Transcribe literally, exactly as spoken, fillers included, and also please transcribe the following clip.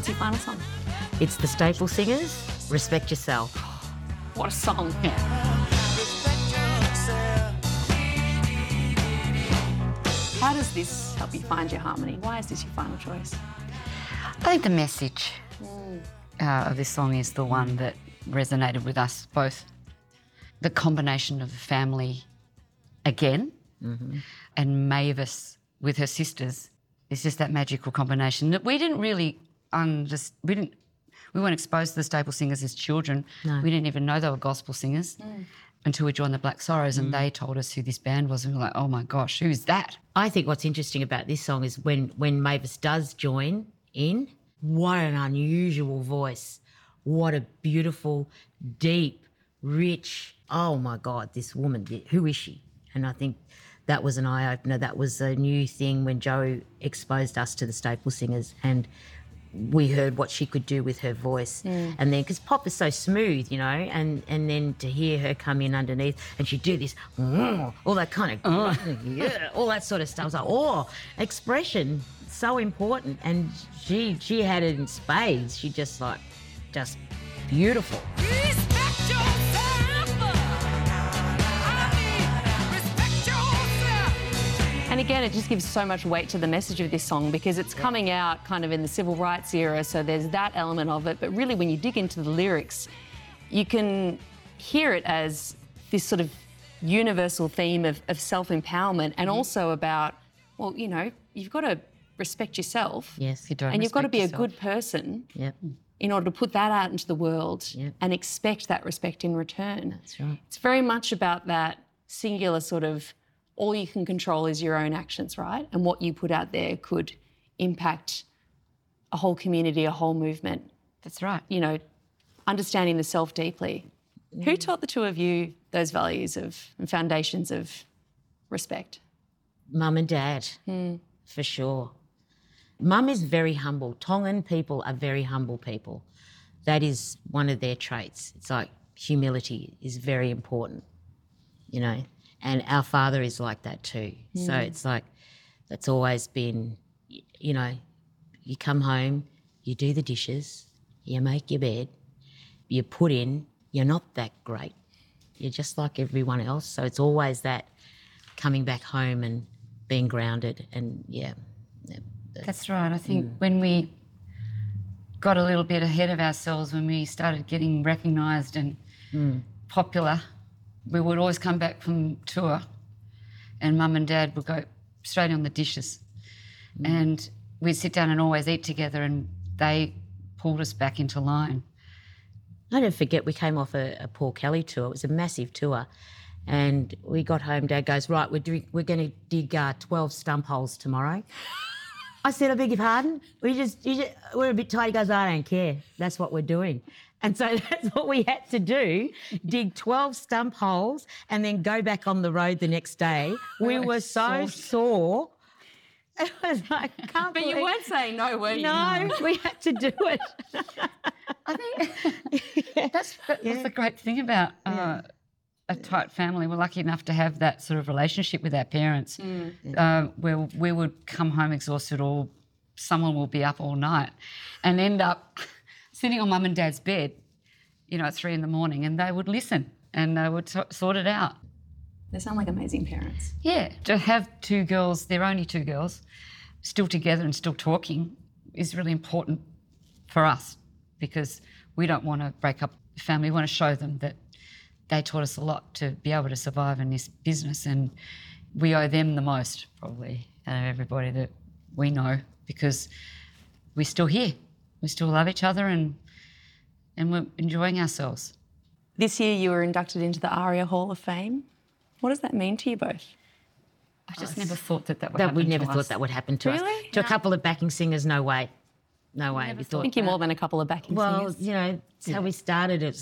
What's your final song? It's the Staple Singers, Respect Yourself. What a song. How does this help you find your harmony? Why is this your final choice? I think the message uh, of this song is the one that resonated with us both. The combination of the family again Mm-hmm. and Mavis with her sisters is just that magical combination that we didn't really understand. We didn't. We weren't exposed to the Staple Singers as children. No. We didn't even know they were gospel singers until we joined the Black Sorrows and they told us who this band was and we were like, oh my gosh, who's that? I think what's interesting about this song is when, when Mavis does join in, what an unusual voice. What a beautiful, deep, rich, oh my God, this woman, who is she? And I think that was an eye-opener. That was a new thing when Joe exposed us to the Staple Singers and we heard what she could do with her voice. Mm. And then, because pop is so smooth, you know, and, and then to hear her come in underneath and she'd do this, oh, all that kind of, yeah, all that sort of stuff. I was like, oh, expression, so important. And she she had it in spades. She just like, just beautiful. Respect yourself. I mean, respect yourself. And again, it just gives so much weight to the message of this song because it's coming out kind of in the civil rights era, so there's that element of it. But really, when you dig into the lyrics, you can hear it as this sort of universal theme of, of self-empowerment and also about, well, you know, you've got to respect yourself. Yes. You don't And you've got to respect be yourself. a good person Yep. in order to put that out into the world Yep. and expect that respect in return. That's right. It's very much about that singular sort of all you can control is your own actions, right? And what you put out there could impact a whole community, a whole movement. That's right. You know, understanding the self deeply. Who taught the two of you those values of and foundations of respect? Mum and Dad, for sure. Mum is very humble. Tongan people are very humble people. That is one of their traits. It's like humility is very important, you know. And our father is like that too. So it's like, that's always been, y- you know, you come home, you do the dishes, you make your bed, you put in, you're not that great. You're just like everyone else. So it's always that coming back home and being grounded and, yeah. yeah, That's right. I think when we got a little bit ahead of ourselves, when we started getting recognised and popular, we would always come back from tour and Mum and Dad would go straight on the dishes. And we'd sit down and always eat together and they pulled us back into line. I don't forget we came off a, a Paul Kelly tour. It was a massive tour. And we got home, Dad goes, right, we're, doing, we're going to dig uh, twelve stump holes tomorrow. I said, I beg your pardon? We just, you just, we're a bit tired. He goes, I don't care. That's what we're doing. And so that's what we had to do, dig twelve stump holes and then go back on the road the next day. We were so sore. It was like, I can't But you believe- weren't saying no, were you? No, we had to do it. I think that's, that's the great thing about uh, a tight family. We're lucky enough to have that sort of relationship with our parents uh, where we would come home exhausted or someone will be up all night and end up sitting on Mum and Dad's bed, you know, at three in the morning and they would listen and they would t- sort it out. They sound like amazing parents. Yeah, to have two girls, they're only two girls, still together and still talking is really important for us because we don't want to break up the family. We want to show them that they taught us a lot to be able to survive in this business and we owe them the most probably out of everybody that we know because we're still here. We still love each other and and we're enjoying ourselves. This year you were inducted into the ARIA Hall of Fame. What does that mean to you both? I just never thought that that would That happen we never to thought us. that would happen to us. Really? To a couple of backing singers, no way. No way. We I thought, think you're more than a couple of backing well, singers. you know, it's how we started it.